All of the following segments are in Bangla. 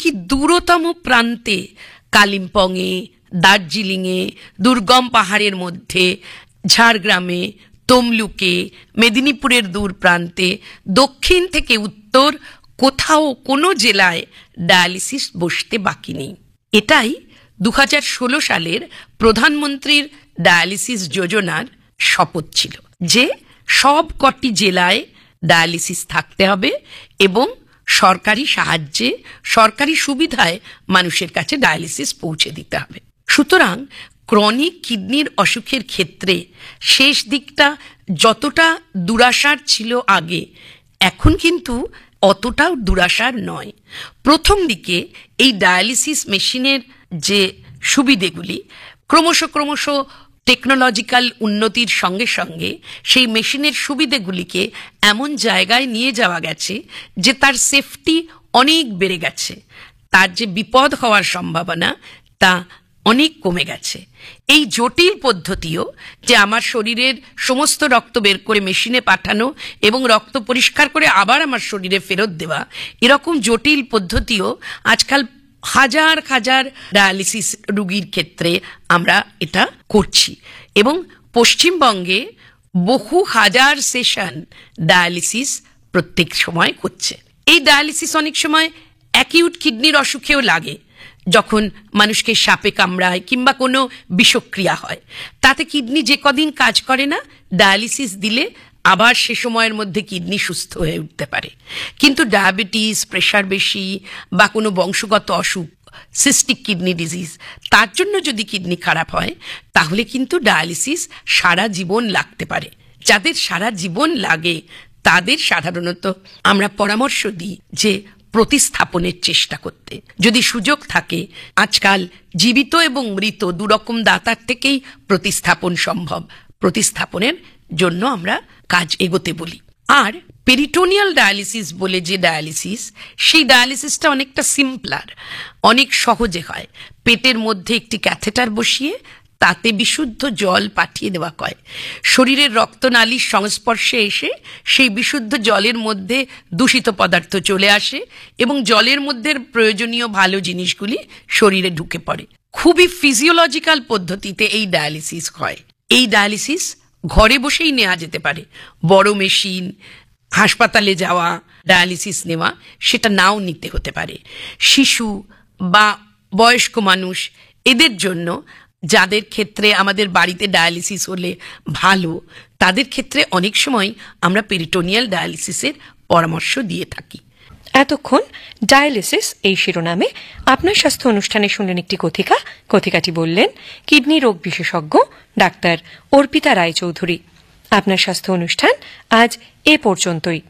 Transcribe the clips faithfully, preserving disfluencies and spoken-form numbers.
এমনকি দূরতম প্রান্তে কালিম্পংয়ে, দার্জিলিংয়ে, দুর্গম পাহাড়ের মধ্যে, ঝাড়গ্রামে, তমলুকে, মেদিনীপুরের দূর প্রান্তে, দক্ষিণ থেকে উত্তর কোথাও কোনো জেলায় ডায়ালিসিস বসতে বাকি নেই। এটাই দু হাজার ষোলো সালের প্রধানমন্ত্রীর ডায়ালিসিস যোজনার শপথ ছিল যে সব কটি জেলায় ডায়ালিসিস থাকতে হবে এবং সরকারি সাহায্যে, সরকারি সুবিধায় মানুষের কাছে ডায়ালিসিস পৌঁছে দিতে হবে। সুতরাং ক্রনিক কিডনির অসুখের ক্ষেত্রে শেষ দিকটা যতটা দুরাশার ছিল আগে, এখন কিন্তু অতটাও দুরাশার নয়। প্রথম দিকে এই ডায়ালিসিস মেশিনের যে সুবিধেগুলি ক্রমশ ক্রমশ টেকনোলজিক্যাল উন্নতির সঙ্গে সঙ্গে সেই মেশিনের সুবিধেগুলিকে এমন জায়গায় নিয়ে যাওয়া গেছে যে তার সেফটি অনেক বেড়ে গেছে, তার যে বিপদ হওয়ার সম্ভাবনা তা অনেক কমে গেছে। এই জটিল পদ্ধতিও, যে আমার শরীরের সমস্ত রক্ত বের করে মেশিনে পাঠানো এবং রক্ত পরিষ্কার করে আবার আমার শরীরে ফেরত দেওয়া, এরকম জটিল পদ্ধতিও আজকাল হাজার হাজার ডায়ালিসিস রোগীর ক্ষেত্রে আমরা এটা করছি এবং পশ্চিমবঙ্গে বহু হাজার সেশন ডায়ালিসিস প্রত্যেক সময় হচ্ছে। এই ডায়ালিসিস অনেক সময় অ্যাকিউট কিডনির অসুখেও লাগে, যখন মানুষকে সাপে কামড়ায় কিংবা কোনো বিষক্রিয়া হয়, তাতে কিডনি যে কদিন কাজ করে না, ডায়ালিসিস দিলে আবার সে সময়ের মধ্যে কিডনি সুস্থ হয়ে উঠতে পারে। কিন্তু ডায়াবেটিস, প্রেশার বেশি বা কোনো বংশগত অসুখ, সিস্টিক কিডনি ডিজিজ, তার জন্য যদি কিডনি খারাপ হয় তাহলে কিন্তু ডায়ালিসিস সারা জীবন লাগতে পারে। যাদের সারা জীবন লাগে তাদের সাধারণত আমরা পরামর্শ দিই যে প্রতিস্থাপনের চেষ্টা করতে। যদি সুযোগ থাকে, আজকাল জীবিত এবং মৃত দুরকম দাতার থেকেই প্রতিস্থাপন সম্ভব, প্রতিস্থাপনের জন্য আমরা কাজ এগোতে বলি। আর পেরিটোনিয়াল ডায়ালিসিস বলে যে ডায়ালিসিস, সেই ডায়ালিসিসটা অনেকটা সিম্পলার, অনেক সহজে হয়। পেটের মধ্যে একটি ক্যাথেটার বসিয়ে তাতে বিশুদ্ধ জল পাঠিয়ে দেওয়া হয়। শরীরের রক্তনালীর সংস্পর্শে এসে সেই বিশুদ্ধ জলের মধ্যে দূষিত পদার্থ চলে আসে এবং জলের মধ্যে প্রয়োজনীয় ভালো জিনিসগুলি শরীরে ঢুকে পড়ে। খুবই ফিজিওলজিক্যাল পদ্ধতিতে এই ডায়ালিসিস হয়। এই ডায়ালিসিস ঘরে বসেই নেওয়া যেতে পারে। বড় মেশিন, হাসপাতালে যাওয়া, ডায়ালিসিস নেওয়া, সেটা নাও নিতে হতে পারে। শিশু বা বয়স্ক মানুষ, এদের জন্য, যাদের ক্ষেত্রে আমাদের বাড়িতে ডায়ালিসিস হলে ভালো, তাদের ক্ষেত্রে অনেক সময় আমরা পেরিটোনিয়াল ডায়ালিসিসের পরামর্শ দিয়ে থাকি। এতক্ষণ ডায়ালিসিস এই শিরোনামে আপনার স্বাস্থ্য অনুষ্ঠানে শুনলেন একটি কথিকা। কথিকাটি বললেন কিডনি রোগ বিশেষজ্ঞ ডাক্তার অর্পিতা রায়চৌধুরী। আপনার স্বাস্থ্য অনুষ্ঠান আজ এ পর্যন্তই।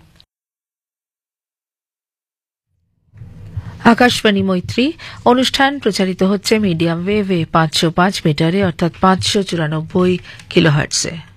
আকাশবাণী মৈত্রী অনুষ্ঠান প্রচারিত হচ্ছে মিডিয়াম ওয়েভে পাঁচশো পাঁচ মিটারে অর্থাৎ পাঁচশো চুরানব্বই কিলোহার্টজে।